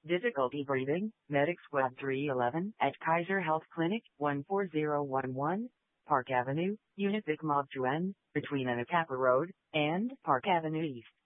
Difficulty breathing, Medic Squad 311 at Kaiser Health Clinic, 14011, Park Avenue, Unit Vic Mob 2N, between Anacapa Road and Park Avenue East.